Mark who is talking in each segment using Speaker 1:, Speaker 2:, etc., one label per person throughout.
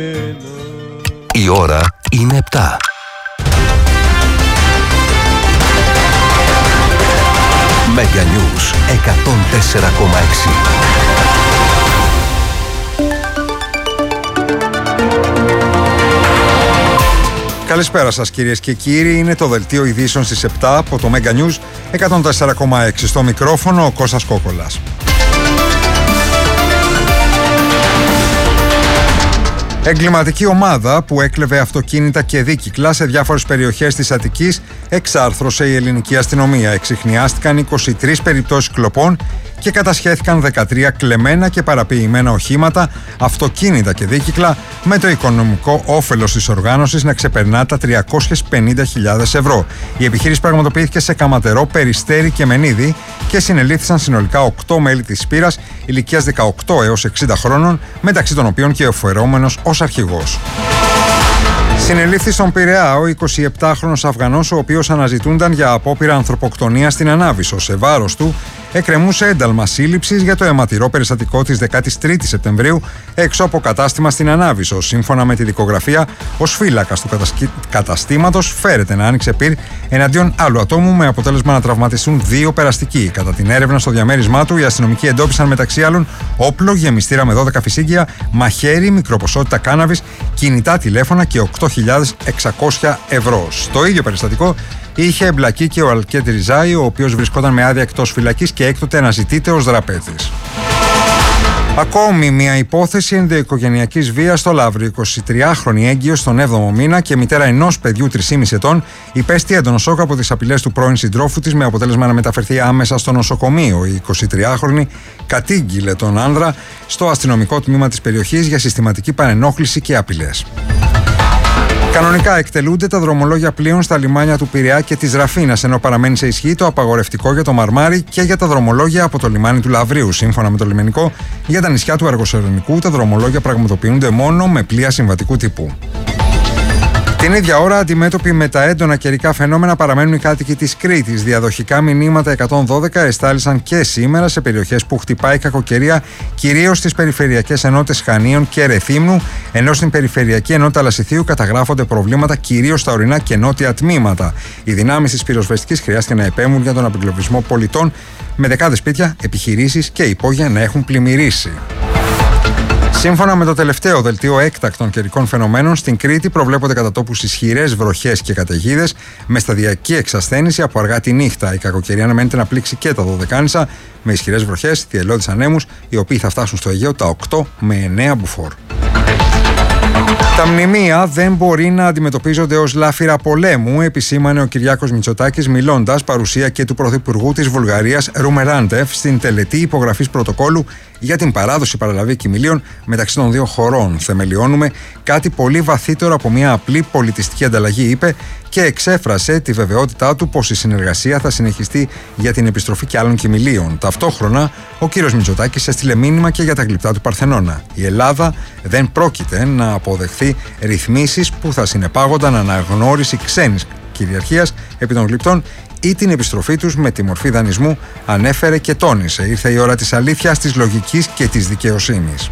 Speaker 1: Η ώρα είναι 7. Mega News 104,6.
Speaker 2: Καλησπέρα σας κυρίες και κύριοι, είναι το δελτίο ειδήσεων στις 7 από το Mega News 104,6. Στο μικρόφωνο ο Κώστας Κόκολας. Εγκληματική ομάδα που έκλεβε αυτοκίνητα και δίκυκλα σε διάφορες περιοχές της Αττικής εξάρθρωσε η ελληνική αστυνομία. Εξιχνιάστηκαν 23 περιπτώσεις κλοπών και κατασχέθηκαν 13 κλεμμένα και παραποιημένα οχήματα, αυτοκίνητα και δίκυκλα, με το οικονομικό όφελος της οργάνωσης να ξεπερνά τα 350.000 ευρώ. Η επιχείρηση πραγματοποιήθηκε σε Καματερό, Περιστέρι και Μενίδη και συνελήφθησαν συνολικά 8 μέλη της Σπύρας ηλικίας 18 έως 60 χρόνων, μεταξύ των οποίων και ο φερόμενος ως αρχηγός. Συνελήφθη στον Πειραιά ο 27χρονος Αφγανός, ο οποίος αναζητούνταν για απόπειρα ανθρωποκτονίας στην Ανάβησο. Σε βάρος του εκκρεμούσε ένταλμα σύλληψης για το αιματηρό περιστατικό της 13ης Σεπτεμβρίου έξω από κατάστημα στην Ανάβησο. Σύμφωνα με τη δικογραφία, ως φύλακας του καταστήματος φέρεται να άνοιξε πυρ εναντίον άλλου ατόμου, με αποτέλεσμα να τραυματιστούν 2 περαστικοί. Κατά την έρευνα στο διαμέρισμά του, οι αστυνομικοί εντόπισαν μεταξύ άλλων όπλο, γεμιστήρα με 12 φυσίγγια, μαχαίρι, μικροποσότητα κάναβης, κινητά τηλέφωνα και 8.600 ευρώ. Στο ίδιο περιστατικό είχε εμπλακεί και ο Αλκέτ Ριζάη, ο οποίος βρισκόταν με άδεια εκτός φυλακής και έκτοτε αναζητείται ως δραπέτης. Ακόμη μια υπόθεση ενδοοικογενειακής βίας στο Λαύριο. 23χρονη έγκυος στον 7ο μήνα και μητέρα ενός παιδιού 3,5 ετών υπέστη έντονο σοκ από τις απειλές του πρώην συντρόφου της, με αποτέλεσμα να μεταφερθεί άμεσα στο νοσοκομείο. Η 23χρονη κατήγγειλε τον άνδρα στο αστυνομικό τμήμα της περιοχής για συστηματική παρενόχληση και απειλές. Κανονικά εκτελούνται τα δρομολόγια πλοίων στα λιμάνια του Πειραιά και της Ραφίνας, ενώ παραμένει σε ισχύ το απαγορευτικό για το Μαρμάρι και για τα δρομολόγια από το λιμάνι του Λαυρίου. Σύμφωνα με το λιμενικό, για τα νησιά του Αργοσερονικού, τα δρομολόγια πραγματοποιούνται μόνο με πλοία συμβατικού τύπου. Την ίδια ώρα, αντιμέτωποι με τα έντονα καιρικά φαινόμενα, παραμένουν οι κάτοικοι της Κρήτης. Διαδοχικά μηνύματα 112 εστάλησαν και σήμερα σε περιοχές που χτυπάει κακοκαιρία, κυρίως στις περιφερειακές ενότητες Χανίων και Ρεθύμνου, ενώ στην περιφερειακή ενότητα Λασιθίου καταγράφονται προβλήματα κυρίως στα ορεινά και νότια τμήματα. Οι δυνάμεις της πυροσβεστικής χρειάστηκε να επέμβουν για τον απεγκλωβισμό πολιτών, με δεκάδες σπίτια, επιχειρήσεις και υπόγεια να έχουν πλημμυρίσει. Σύμφωνα με το τελευταίο δελτίο έκτακτων καιρικών φαινομένων, στην Κρήτη προβλέπονται κατά τόπους ισχυρές βροχές και καταιγίδες με σταδιακή εξασθένηση από αργά τη νύχτα. Η κακοκαιρία αναμένεται να πλήξει και τα Δωδεκάνησα με ισχυρές βροχές, θυελλώδεις ανέμους, οι οποίοι θα φτάσουν στο Αιγαίο τα 8 με 9 μποφόρ. Τα μνημεία δεν μπορεί να αντιμετωπίζονται ως λάφυρα πολέμου, επισήμανε ο Κυριάκος Μητσοτάκης, μιλώντας παρουσία και του Πρωθυπουργού της Βουλγαρίας Ρουμεράντεφ στην τελετή υπογραφής πρωτοκόλου για την παράδοση παραλαβή κοιμηλίων μεταξύ των δύο χωρών. Θεμελιώνουμε κάτι πολύ βαθύτερο από μια απλή πολιτιστική ανταλλαγή, είπε, και εξέφρασε τη βεβαιότητά του πως η συνεργασία θα συνεχιστεί για την επιστροφή και άλλων κοιμηλίων. Ταυτόχρονα, ο κύριος Μητσοτάκης έστειλε μήνυμα και για τα γλυπτά του Παρθενώνα. Η Ελλάδα δεν πρόκειται να αποδεχθεί ρυθμίσεις που θα συνεπάγονταν αναγνώριση ξένης κυριαρχίας επί των γλυπτών ή την επιστροφή τους με τη μορφή δανεισμού, ανέφερε και τόνισε. Ήρθε η ώρα της αλήθειας, της λογικής και της δικαιοσύνης.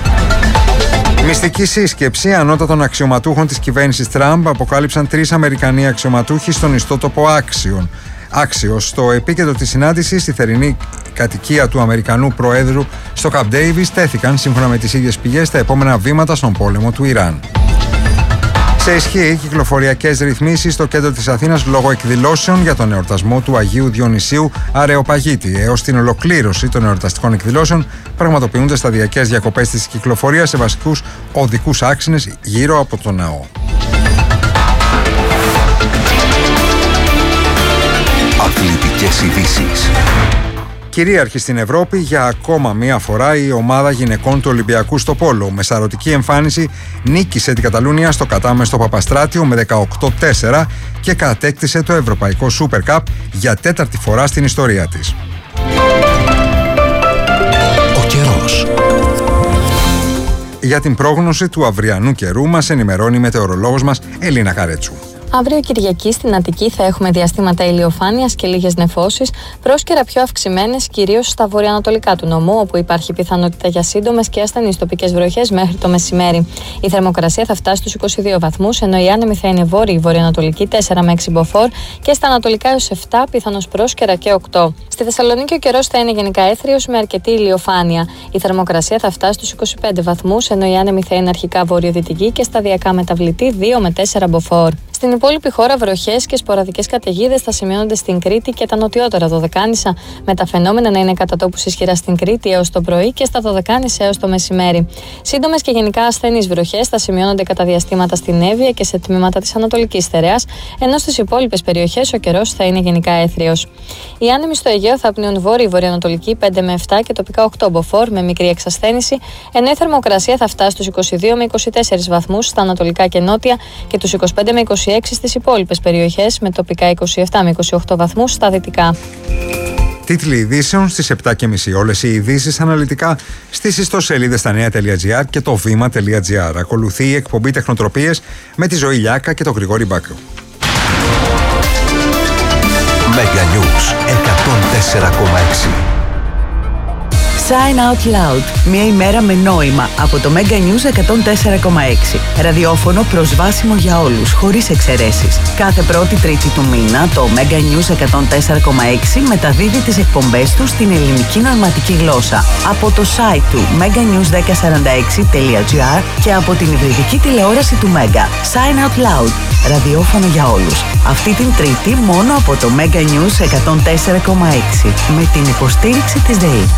Speaker 2: Μυστική σύσκεψη ανώτατων αξιωματούχων της κυβέρνησης Τραμπ αποκάλυψαν 3 Αμερικανοί αξιωματούχοι στον ιστότοπο Άξιος. Στο επίκεντρο της συνάντησης, στη θερινή κατοικία του Αμερικανού Προέδρου στο Καμπ Ντέιβις, τέθηκαν, σύμφωνα με τις ίδιες πηγές, τα επόμενα βήματα στον πόλεμο του Ιράν. Σε ισχύ κυκλοφοριακές ρυθμίσεις στο κέντρο της Αθήνας λόγω εκδηλώσεων για τον εορτασμό του Αγίου Διονυσίου Αρεοπαγίτη. Έως την ολοκλήρωση των εορταστικών εκδηλώσεων πραγματοποιούνται σταδιακές διακοπές της κυκλοφορίας σε βασικούς οδικούς άξινες γύρω από τον ναό.
Speaker 1: Αθλητικές ειδήσεις.
Speaker 2: Κυρίαρχη στην Ευρώπη για ακόμα μία φορά η ομάδα γυναικών του Ολυμπιακού στο πόλο. Με σαρωτική εμφάνιση νίκησε την Καταλούνια στο κατάμεστο Παπαστράτιο με 18-4 και κατέκτησε το Ευρωπαϊκό Super Cup για 4η φορά στην ιστορία της.
Speaker 1: Ο καιρός.
Speaker 2: Για την πρόγνωση του αυριανού καιρού μας ενημερώνει η μετεωρολόγος μας Ελίνα Καρέτσου.
Speaker 3: Αύριο Κυριακή στην Αττική θα έχουμε διαστήματα ηλιοφάνειας και λίγες νεφώσεις, πρόσκαιρα πιο αυξημένες κυρίως στα βορειοανατολικά του νομού, όπου υπάρχει πιθανότητα για σύντομες και ασθενείς τοπικές βροχές μέχρι το μεσημέρι. Η θερμοκρασία θα φτάσει στους 22 βαθμούς, ενώ η άνεμη θα είναι βόρειο-βορειοανατολική 4 με 6 μποφόρ και στα ανατολικά έως 7, πιθανώς πρόσκαιρα και 8. Στη Θεσσαλονίκη ο καιρός θα είναι γενικά έθριος με αρκετή ηλιοφάνεια. Η θερμοκρασία θα φτάσει στους 25 βαθμούς, ενώ η άνεμη θα είναι αρχικά βορειοδυτική και σταδιακά μεταβλητή 2 με 4 μποφόρ. Στην υπόλοιπη χώρα, βροχές και σποραδικές καταιγίδες θα σημειώνονται στην Κρήτη και τα νοτιότερα Δωδεκάνησα, με τα φαινόμενα να είναι κατά τόπους ισχυρά στην Κρήτη έως το πρωί και στα Δωδεκάνησα έως το μεσημέρι. Σύντομες και γενικά ασθενείς βροχές θα σημειώνονται κατά διαστήματα στην Εύβοια και σε τμήματα της Ανατολικής Στερεάς, ενώ στις υπόλοιπες περιοχές ο καιρός θα είναι γενικά έθριος. Οι άνεμοι στο Αιγαίο θα πνέουν βόρειο-βορειοανατολική 5 με 7 και τοπικά 8 μποφόρ με μικρή εξασθένηση, ενώ η θερμοκρασία θα φτάσει στους 22 με 24 βαθμούς στα ανατολικά και νότια και τους 25 με 26 στις υπόλοιπες περιοχές, με τοπικά 27 με 28 βαθμούς στα δυτικά.
Speaker 2: Τίτλοι ειδήσεων στις 7.30. Όλες οι ειδήσεις αναλυτικά στις ιστοσελίδες στα νέα.gr και το βήμα.gr. Ακολουθεί η εκπομπή Τεχνοτροπίες με τη Ζωή Λιάκα και τον Γρηγόρη Μπάκο.
Speaker 1: Mega News 104,6.
Speaker 4: Sign Out Loud. Μια ημέρα με νόημα από το Mega News 104,6. Ραδιόφωνο προσβάσιμο για όλους, χωρίς εξαιρέσεις. Κάθε πρώτη τρίτη του μήνα το Mega News 104,6 μεταδίδει τις εκπομπές του στην ελληνική νοηματική γλώσσα από το site του meganews1046.gr και από την υβριδική τηλεόραση του Mega. Sign Out Loud. Ραδιόφωνο για όλους. Αυτή την τρίτη μόνο από το Mega News 104,6 με την υποστήριξη της ΔΕΗ.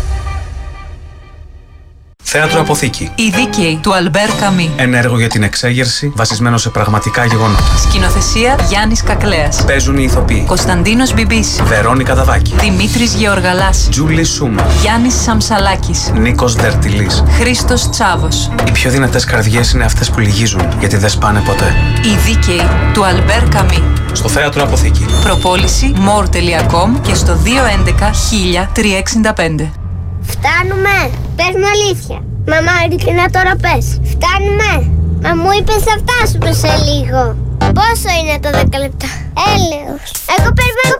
Speaker 5: Θέατρο Αποθήκη.
Speaker 6: Η δίκαιη του Αλμπέρ Καμί.
Speaker 5: Ένα έργο για την εξέγερση βασισμένο σε πραγματικά γεγονότα.
Speaker 6: Σκηνοθεσία Γιάννης Κακλέας.
Speaker 5: Παίζουν οι ηθοποιοί
Speaker 6: Κωνσταντίνος Μπιμπής.
Speaker 5: Βερόνικα Δαδάκη.
Speaker 6: Δημήτρης Γεωργαλάς.
Speaker 5: Τζούλη Σούμα.
Speaker 6: Γιάννης Σαμσαλάκης.
Speaker 5: Νίκος Δερτιλής.
Speaker 6: Χρήστος Τσάβος.
Speaker 5: Οι πιο δυνατές καρδιές είναι αυτές που λυγίζουν, γιατί δεν σπάνε ποτέ.
Speaker 6: Η δίκαιη του Αλμπέρ Καμί.
Speaker 5: Στο Θέατρο Αποθήκη.
Speaker 6: Προπόληση more.com και στο 211 1365.
Speaker 7: Φτάνουμε! Πες μου αλήθεια. Μαμά, ειλικρινά τώρα πες. Φτάνουμε! Μα μου είπες θα φτάσουμε σε λίγο. Πόσο είναι το 10 λεπτά? Έλεος. Εγώ περιμένω